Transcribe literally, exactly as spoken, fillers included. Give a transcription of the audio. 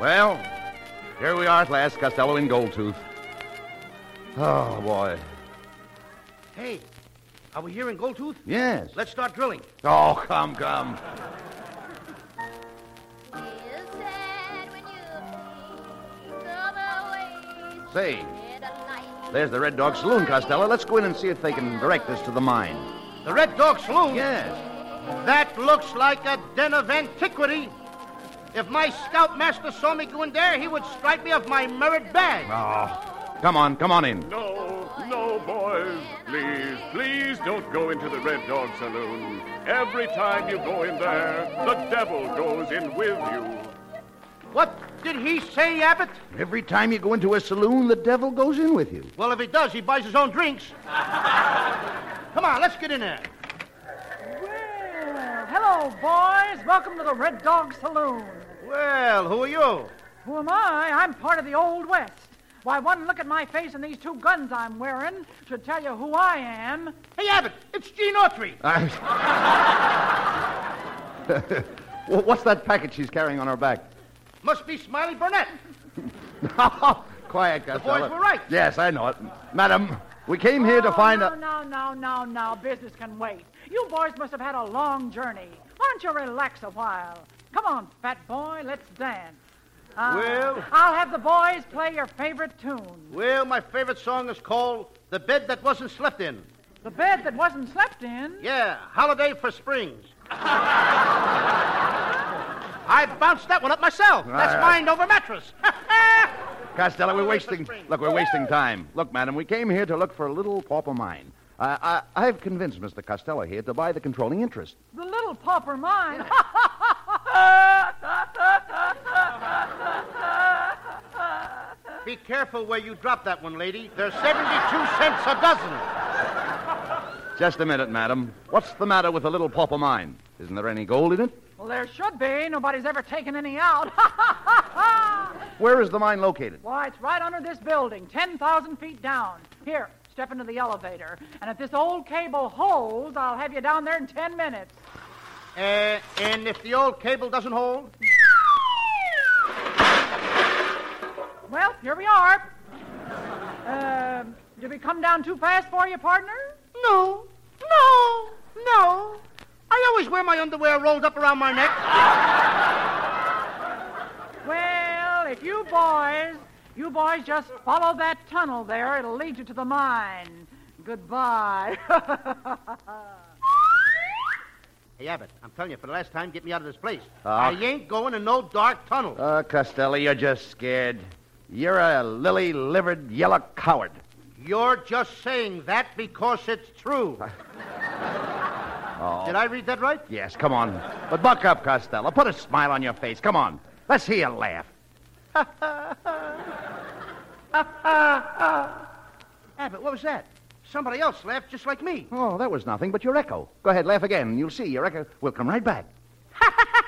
Well, here we are at last, Costello in Goldtooth. Oh, boy. Hey, are we here in Goldtooth? Yes. Let's start drilling. Oh, come, come. Say, there's the Red Dog Saloon, Costello. Let's go in and see if they can direct us to the mine. The Red Dog Saloon? Yes. That looks like a den of antiquity. If my scoutmaster saw me go in there, he would strike me of my merit badge. Oh, come on, come on in. No, no, boys. Please, please don't go into the Red Dog Saloon. Every time you go in there, the devil goes in with you. What did he say, Abbott? Every time you go into a saloon, the devil goes in with you. Well, if he does, he buys his own drinks. Come on, let's get in there. Well, hello, boys. Welcome to the Red Dog Saloon. Well, who are you? Who am I? I'm part of the Old West. Why, one look at my face and these two guns I'm wearing should tell you who I am. Hey, Abbott, it's Gene Autry. I... Well, what's that package she's carrying on her back? Must be Smiley Burnett. Quiet, Costello. The boys were right. Yes, I know it. Madam, we came here to find no, a... No, no, no, no. Business can wait. You boys must have had a long journey. Why don't you relax a while? Come on, fat boy, let's dance. Uh, Well- I'll have the boys play your favorite tune. Well, my favorite song is called The Bed That Wasn't Slept In. The bed that wasn't slept in. Yeah, Holiday for Springs. I bounced that one up myself. That's All right. mind over mattress. Costello, we're Holiday for wasting... Springs. Look, we're wasting time. Look, madam, we came here to look for a little pauper mine. Uh, I, I've convinced Mister Costello here to buy the controlling interest. The little pauper mine. Be careful where you drop that one, lady. They're seventy-two cents a dozen. Just a minute, madam. What's the matter with the little pauper mine? Isn't there any gold in it? Well, there should be. Nobody's ever taken any out. Where is the mine located? Why, it's right under this building, ten thousand feet down. Here, step into the elevator. And if this old cable holds, I'll have you down there in ten minutes. Uh, and if the old cable doesn't hold? Well, here we are. Uh, did we come down too fast for you, partner? No, no, no. I always wear my underwear rolled up around my neck. Well, if you boys, you boys just follow that tunnel there, it'll lead you to the mine. Goodbye. Hey, Abbott, I'm telling you, for the last time, get me out of this place. Uh, I ain't going in no dark tunnel. Uh, Costello, you're just scared. You're a lily-livered yellow coward. You're just saying that because it's true. Oh. Did I read that right? Yes, come on. But buck up, Costello. Put a smile on your face. Come on. Let's hear you laugh. Abbott, what was that? Somebody else laughed just like me. Oh, that was nothing but your echo. Go ahead, laugh again, and you'll see your echo will come right back.